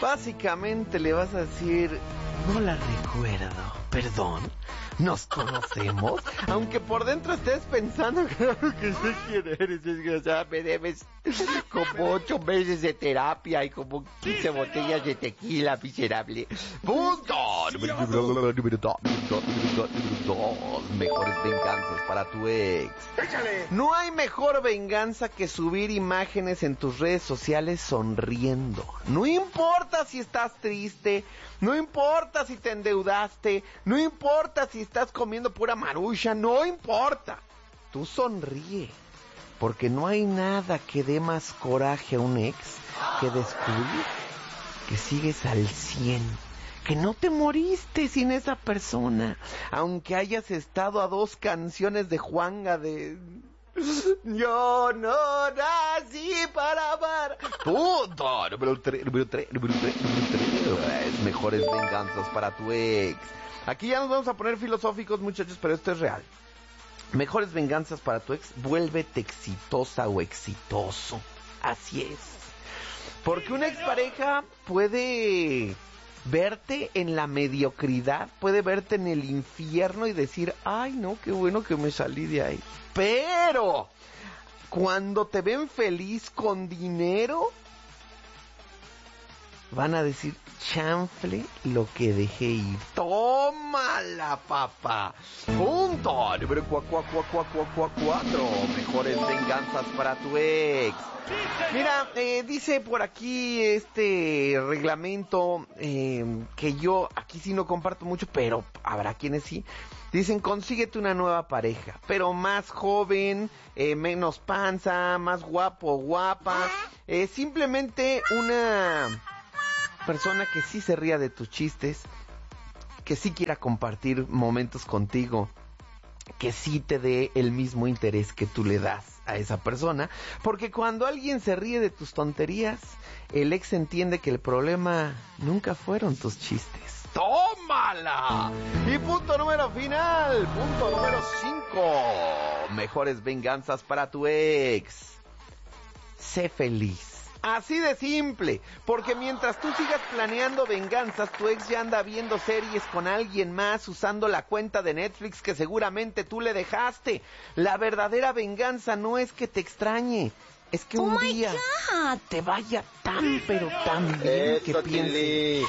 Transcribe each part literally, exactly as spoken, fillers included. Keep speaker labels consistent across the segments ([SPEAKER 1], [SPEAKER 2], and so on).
[SPEAKER 1] Básicamente le vas a decir, no la recuerdo, perdón, nos conocemos, aunque por dentro estés pensando, claro que sé quién eres, desgraciada, me debes como ocho meses de terapia y como quince botellas de tequila, miserable. Punto. Número dos, número dos, número dos, mejores venganzas para tu ex. Échale. No hay mejor venganza que subir imágenes en tus redes sociales sonriendo. No importa si estás triste, no importa si te endeudaste, no importa si estás comiendo pura marucha, no importa. Tú sonríe, porque no hay nada que dé más coraje a un ex que descubrir que sigues al cien, que no te moriste sin esa persona, aunque hayas estado a dos canciones de Juanga de... Yo no nací para amar. Punto. Número tres, número tres, número tres, número tres. Mejores venganzas para tu ex. Aquí ya nos vamos a poner filosóficos, muchachos, pero esto es real. Mejores venganzas para tu ex. Vuélvete exitosa o exitoso. Así es. Porque una expareja puede verte en la mediocridad, puede verte en el infierno y decir, ay no, qué bueno que me salí de ahí. Pero cuando te ven feliz con dinero, van a decir, chanfle lo que dejé ir. ¡Tómala, papá! Punto. Número cua, cua, cua, cua, cua, cua, cuatro. Mejores venganzas para tu ex. Mira, eh, dice por aquí este reglamento eh, que yo aquí sí no comparto mucho, pero habrá quienes sí. Dicen, consíguete una nueva pareja, pero más joven, eh, menos panza, más guapo, guapa. Eh, simplemente una persona que sí se ría de tus chistes, que sí quiera compartir momentos contigo, que sí te dé el mismo interés que tú le das a esa persona, porque cuando alguien se ríe de tus tonterías, el ex entiende que el problema nunca fueron tus chistes. ¡Tómala! Y punto número final, punto número cinco. Mejores venganzas para tu ex. Sé feliz. Así de simple, porque mientras tú sigas planeando venganzas, tu ex ya anda viendo series con alguien más usando la cuenta de Netflix que seguramente tú le dejaste. La verdadera venganza no es que te extrañe, es que oh un día God. te vaya tan pero tan bien que piense,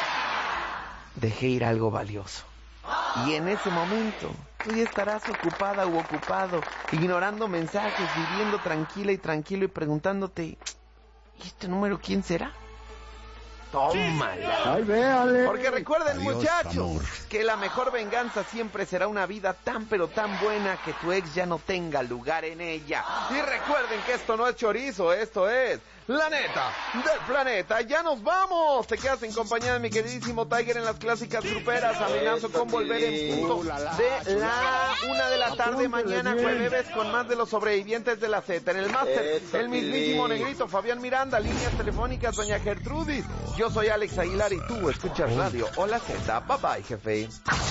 [SPEAKER 1] dejé ir algo valioso. Y en ese momento, tú ya estarás ocupada u ocupado, ignorando mensajes, viviendo tranquila y tranquilo y preguntándote, ¿y este número quién será? ¡Tómala!
[SPEAKER 2] ¡Ay, véale!
[SPEAKER 1] Porque recuerden,
[SPEAKER 3] Adiós,
[SPEAKER 1] muchachos,
[SPEAKER 3] amor,
[SPEAKER 1] que la mejor venganza siempre será una vida tan pero tan buena que tu ex ya no tenga lugar en ella. Y recuerden que esto no es chorizo, esto es la neta del planeta. ¡Ya nos vamos! Te quedas en compañía de mi queridísimo Tiger en las clásicas gruperas. Amenazo con volver en punto de la una de la tarde mañana, jueves, con más de los sobrevivientes de la Z. En el máster, el mismísimo negrito Fabián Miranda, líneas telefónicas, doña Gertrudis. Yo soy Alex Aguilar y tú escuchas radio Hola Z. Bye bye, jefe.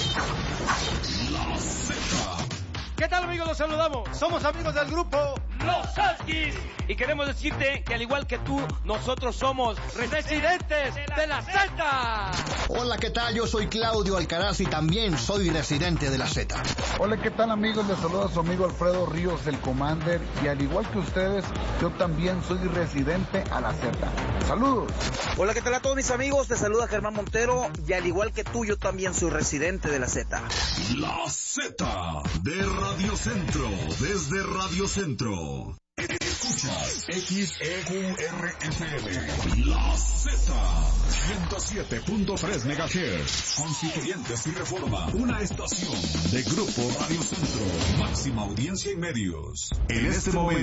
[SPEAKER 4] ¿Qué tal, amigos? Los saludamos. Somos amigos del grupo Los Salskis y queremos decirte que al igual que tú, nosotros somos residentes de la Z.
[SPEAKER 3] Hola, ¿qué tal? Yo soy Claudio Alcaraz y también soy residente de la Z.
[SPEAKER 2] Hola, ¿qué tal, amigos? Les saluda su amigo Alfredo Ríos del Commander y al igual que ustedes, yo también soy residente a la Z. ¡Saludos!
[SPEAKER 5] Hola, ¿qué tal a todos mis amigos? Te saluda Germán Montero y al igual que tú, yo también soy residente de la Z.
[SPEAKER 6] La Z de Radio Centro, desde Radio Centro. Escuchas X E Q R F M. La Z, ciento siete punto tres megahertz. Constituyentes y Reforma, una estación de Grupo Radio Centro. Máxima audiencia y medios. En este momento